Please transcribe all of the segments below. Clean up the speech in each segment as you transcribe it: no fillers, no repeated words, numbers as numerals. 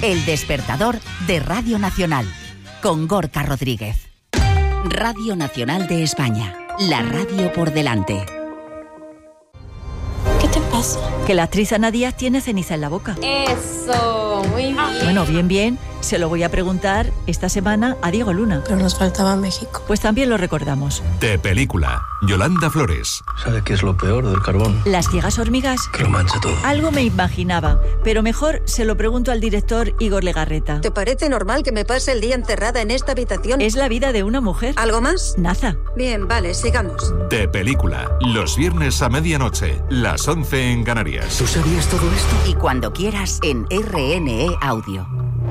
El despertador de Radio Nacional, con Gorka Rodríguez. Radio Nacional de España, la radio por delante. ¿Qué te pasa? Que la actriz Ana Díaz tiene ceniza en la boca. Eso, muy bien. Bueno, bien, se lo voy a preguntar esta semana a Diego Luna. Pero nos faltaba México. Pues también lo recordamos. De película, Yolanda Flores. ¿Sabe qué es lo peor del carbón? Las ciegas hormigas. Que lo mancha todo. Algo me imaginaba, pero mejor se lo pregunto al director Igor Legarreta. ¿Te parece normal que me pase el día encerrada en esta habitación? Es la vida de una mujer. ¿Algo más? Nada. Bien, vale, sigamos. De película, los viernes a medianoche, las 11 en Canarias. ¿Tú sabías todo esto? Y cuando quieras en RNE Audio.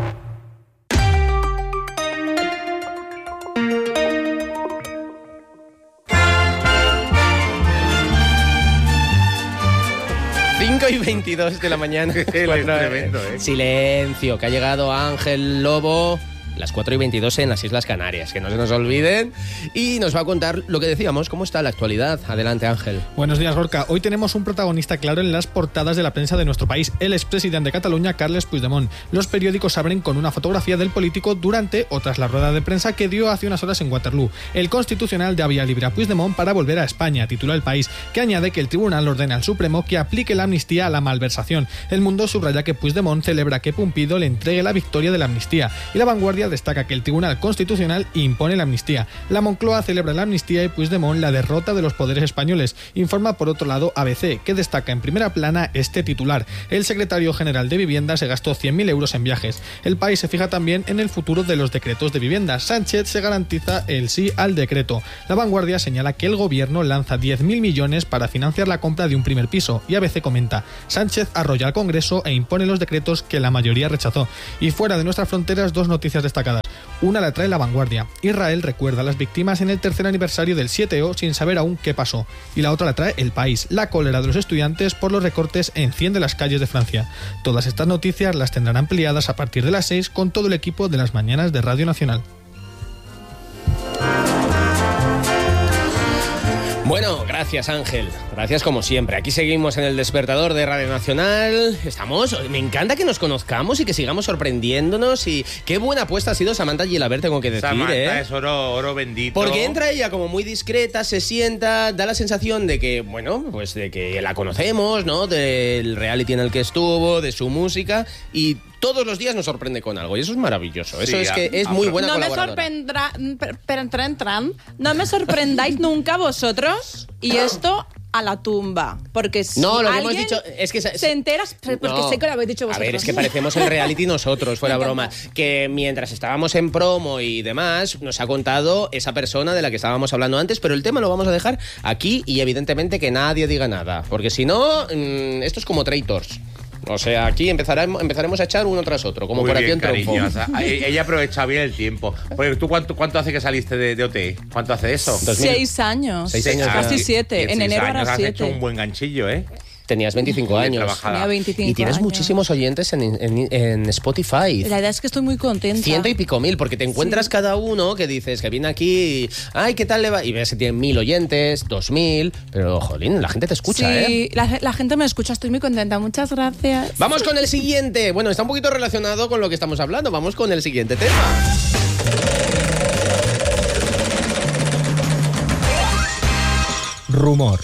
Y 22 de la mañana. Tremendo, Silencio, que ha llegado Ángel Lobo. Las 4:22 en las Islas Canarias, que no se nos olviden. Y nos va a contar lo que decíamos, cómo está la actualidad. Adelante, Ángel. Buenos días, Gorka. Hoy tenemos un protagonista claro en las portadas de la prensa de nuestro país, el expresidente de Cataluña, Carles Puigdemont. Los periódicos abren con una fotografía del político durante o tras la rueda de prensa que dio hace unas horas en Waterloo. El Constitucional da vía libre a Puigdemont para volver a España, titula El País, que añade que el Tribunal ordena al Supremo que aplique la amnistía a la malversación. El Mundo subraya que Puigdemont celebra que Pumpido le entregue la victoria de la amnistía. Y La Vanguardia destaca que el Tribunal Constitucional impone la amnistía. La Moncloa celebra la amnistía y Puigdemont la derrota de los poderes españoles. Informa por otro lado ABC, que destaca en primera plana este titular. El secretario general de Vivienda se gastó 100.000 euros en viajes. El País se fija también en el futuro de los decretos de vivienda. Sánchez se garantiza el sí al decreto. La Vanguardia señala que el gobierno lanza 10.000 millones para financiar la compra de un primer piso. Y ABC comenta, Sánchez arrolla al Congreso e impone los decretos que la mayoría rechazó. Y fuera de nuestras fronteras, dos noticias destacadas. Una la trae La Vanguardia. Israel recuerda a las víctimas en el tercer aniversario del 7O sin saber aún qué pasó. Y la otra la trae El País. La cólera de los estudiantes por los recortes enciende las calles de Francia. Todas estas noticias las tendrán ampliadas a partir de las 6 con todo el equipo de las mañanas de Radio Nacional. Bueno, gracias, Ángel. Gracias como siempre. Aquí seguimos en el despertador de Radio Nacional. Me encanta que nos conozcamos y que sigamos sorprendiéndonos. Y qué buena apuesta ha sido Samantha Gilabert, tengo que decir. Samantha es oro bendito. Porque entra ella como muy discreta, se sienta, da la sensación de que, bueno, pues de que la conocemos, ¿no? Del reality en el que estuvo, de su música, y todos los días nos sorprende con algo, y eso es maravilloso. Eso es que es muy buena colaboradora. No me sorprendáis nunca vosotros, y esto a la tumba, porque si no, lo que alguien hemos dicho es que se entera, porque no, sé que lo habéis dicho vosotros. A ver, es que parecemos el reality nosotros, fuera broma. Que mientras estábamos en promo y demás, nos ha contado esa persona de la que estábamos hablando antes, pero el tema lo vamos a dejar aquí y evidentemente que nadie diga nada, porque si no, esto es como Traitors. O sea, aquí empezaremos a echar uno tras otro, como muy por aquí en trompo. Ella aprovecha bien el tiempo. Porque ¿tú cuánto hace que saliste de OT? ¿Cuánto hace eso? 6 años. 6 años. Casi 7. En enero hará 7. Has hecho un buen ganchillo, ¿eh? Tenías 25 años. Tenía 25 y tienes años. Muchísimos oyentes en Spotify. La verdad es que estoy muy contenta. 100 y pico mil, porque te encuentras cada uno que dices que viene aquí, ay, ¿qué tal le va? Y ves que tiene 1.000 oyentes, 2.000, pero jolín, la gente te escucha, sí, la gente me escucha, estoy muy contenta, muchas gracias. Vamos con el siguiente. Bueno, está un poquito relacionado con lo que estamos hablando. Vamos con el siguiente tema. Rumor.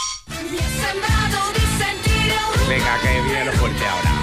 Venga, que viene lo fuerte ahora.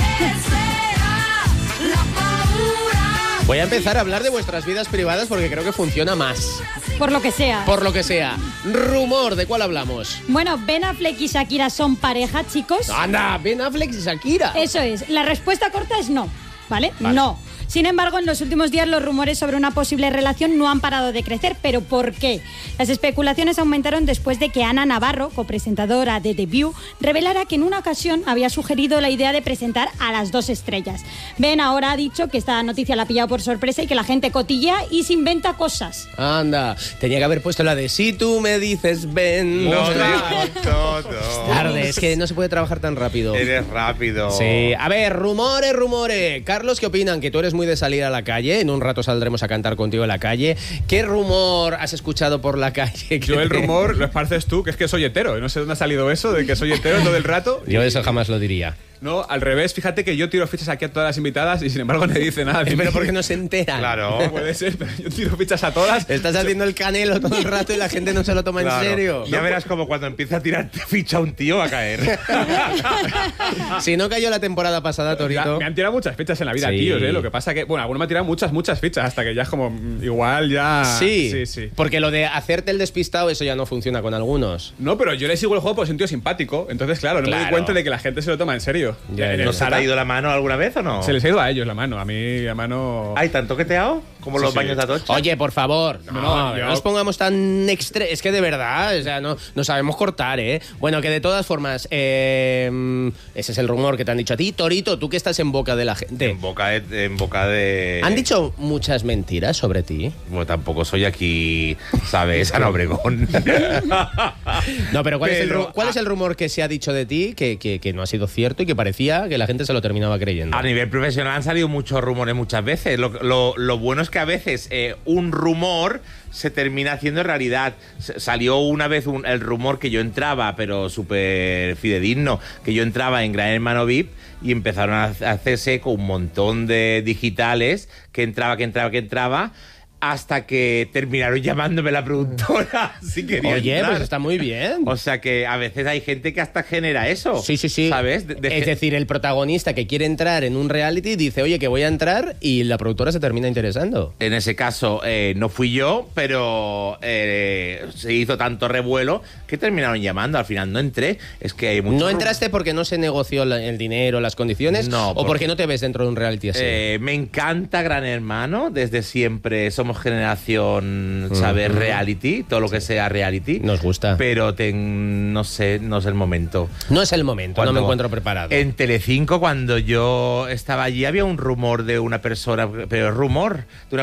Voy a empezar a hablar de vuestras vidas privadas porque creo que funciona más. Por lo que sea. Por lo que sea. Rumor, ¿de cuál hablamos? Bueno, Ben Affleck y Shakira son pareja, chicos. ¡Anda! Ben Affleck y Shakira. Eso es. La respuesta corta es no. ¿Vale? No. Sin embargo, en los últimos días los rumores sobre una posible relación no han parado de crecer. ¿Pero por qué? Las especulaciones aumentaron después de que Ana Navarro, copresentadora de The View, revelara que en una ocasión había sugerido la idea de presentar a las dos estrellas. Ben ahora ha dicho que esta noticia la ha pillado por sorpresa y que la gente cotillea y se inventa cosas. Anda, tenía que haber puesto la de si tú me dices ven. No. Tarde, es que no se puede trabajar tan rápido. Eres rápido. Sí, a ver, rumores. Carlos, ¿qué opinan? Que tú eres muy de salir a la calle, en un rato saldremos a cantar contigo en la calle. ¿Qué rumor has escuchado por la calle? Yo el rumor lo esparces tú, que es que soy hetero. No sé dónde ha salido eso de que soy hetero todo el rato. Yo eso jamás lo diría. No, al revés, fíjate que yo tiro fichas aquí a todas las invitadas y sin embargo nadie dice nada. Pero porque no se enteran. Claro. Puede ser, pero yo tiro fichas a todas. Estás haciendo el canelo todo el rato y la gente no se lo toma Claro. en serio. Ya verás como cuando empieza a tirar ficha un tío va a caer. Si no cayó la temporada pasada, Torito. Me han tirado muchas fichas en la vida, Sí. tíos, ¿eh? Lo que pasa que, bueno, algunos me han tirado muchas fichas hasta que ya es como, igual ya... Sí, sí. Porque lo de hacerte el despistado, eso ya no funciona con algunos. No, pero yo le sigo el juego por sentido simpático. Entonces, claro, no me di cuenta de que la gente se lo toma en serio. Ya, En el ¿No se te Zara ha ido la mano alguna vez o no? se les ha ido a ellos la mano. A mí la mano... ¿Hay tan toqueteado? Como Sí, los sí. baños de Atocha. Oye, por favor, no yo- nos pongamos tan Es que de verdad, o sea, no sabemos cortar, ¿eh? Bueno, que de todas formas, ese es el rumor que te han dicho a ti. Torito, tú que estás en boca de la gente. En boca de... ¿Han dicho muchas mentiras sobre ti? Bueno, tampoco soy aquí, ¿sabes? Ana Obregón. No, pero ¿cuál Pero- es el rumor que se ha dicho de ti que no ha sido cierto y que parecía que la gente se lo terminaba creyendo? A nivel profesional han salido muchos rumores muchas veces. Lo bueno es que a veces un rumor se termina haciendo realidad. Salió una vez el rumor que yo entraba, pero súper fidedigno, que yo entraba en Gran Hermano VIP y empezaron a hacerse con un montón de digitales que entraba. Hasta que terminaron llamándome la productora. Si quería Oye, entrar. pues está muy bien. O sea que a veces hay gente que hasta genera eso. Sí. ¿Sabes? Es decir, el protagonista que quiere entrar en un reality dice, oye, que voy a entrar, y la productora se termina interesando. En ese caso no fui yo, pero se hizo tanto revuelo que terminaron llamando. Al final no entré. Es que hay mucho ¿No entraste porque no se negoció el dinero, las condiciones? No, ¿O porque no te ves dentro de un reality así? Me encanta Gran Hermano. Desde siempre somos generación, ¿sabes? Reality. Todo lo que sea reality. Nos gusta. Pero no sé, no es el momento. No es el momento, no me encuentro preparado. En Telecinco, cuando yo estaba allí, había un rumor de una persona, pero rumor, de una